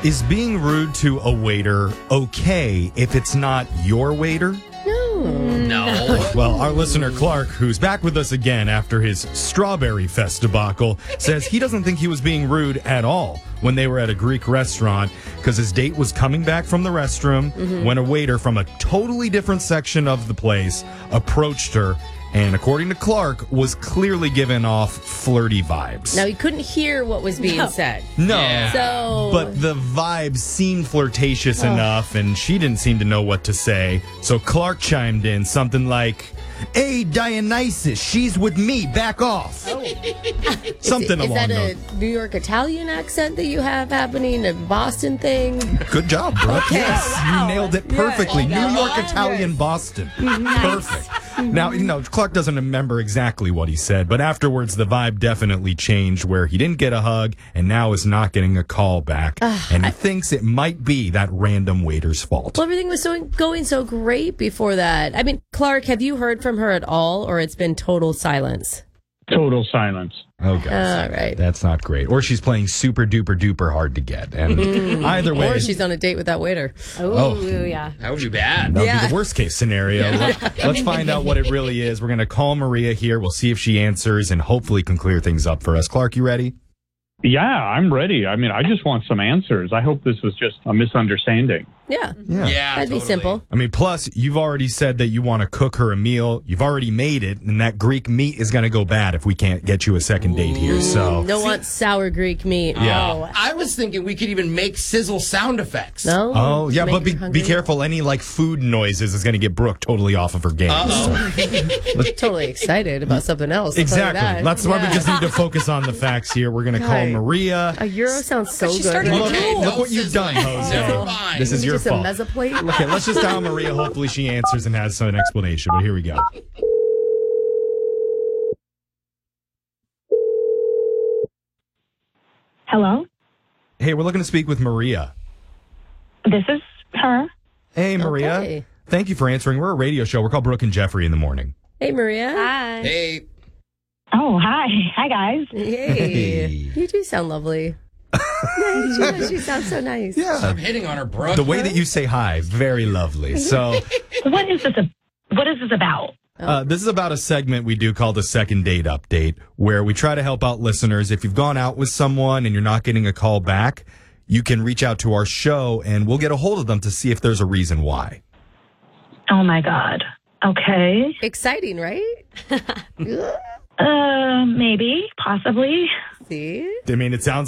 Is being rude to a waiter okay if it's not your waiter? No. Well, our listener Clark, who's back with us again after his Strawberry Fest debacle, says he doesn't think he was being rude at all when they were at a Greek restaurant because his date was coming back from the restroom when a waiter from a totally different section of the place approached her and, according to Clark, was clearly giving off flirty vibes. Now, he couldn't hear what was being said. No. Yeah. So, But the vibes seemed flirtatious enough, and she didn't seem to know what to say. So Clark chimed in something like, "Hey, Dionysus, she's with me. Back off." Something is along that those. a New York Italian accent that you have happening? A Boston thing? Good job, Brooke. Okay. Yes, you nailed it perfectly. Yeah. New York, Italian, Boston. Perfect. Now, Clark doesn't remember exactly what he said, but afterwards the vibe definitely changed where he didn't get a hug and now is not getting a call back. And he thinks it might be that random waiter's fault. Well, everything was going so great before that. I mean, Clark, have you heard from her at all, or it's been total silence? Total silence. Oh, gosh. All right. That's not great. Or she's playing super duper duper hard to get. And either way, Or she's on a date with that waiter. Oh. Yeah. That would be bad. that would Yeah. be the worst case scenario. Let's find out what it really is. We're going to call Maria here. We'll see if she answers and hopefully can clear things up for us. Clark, you ready? Yeah, I'm ready. I mean, I just want some answers. I hope this was just a misunderstanding. Yeah. Yeah, That'd be simple. I mean, plus, you've already said that you want to cook her a meal. You've already made it, and that Greek meat is going to go bad if we can't get you a second date here. So, Don't want sour Greek meat. Yeah. Oh, I was thinking we could even make sizzle sound effects. no? oh yeah, Make but me be hungry. careful. Any like food noises is going to get Brooke totally off of her game. Totally excited about something else. I'll tell you Exactly. that. That's why we Yeah. just need to focus on the facts here. We're going to call God. Maria. A Euro sounds so She good. started right with now. Okay, Look no what you've done, sizzle. Jose. Never mind. This is your Just a fault. mesoplate? Okay, let's just dial Maria. Hopefully she answers and has some explanation. But here we go. Hello, Hey, we're looking to speak with Maria. this is her. Hey, Maria. Okay. Thank you for answering. We're a radio show. We're called Brooke and Jeffrey in the morning. Hey, Maria. Hi. Hey, Oh, hi. Hi, guys. Hey. Hey. You do sound lovely. She sounds so nice. I'm hitting on her, bro. The way that you say hi, very lovely. So, What is this? What is this about? this is about a segment we do called a second date update, where we try to help out listeners. If you've gone out with someone and you're not getting a call back, you can reach out to our show and we'll get a hold of them to see if there's a reason why. Oh my God. Okay. Exciting, right? Maybe, possibly. See? I mean, it sounds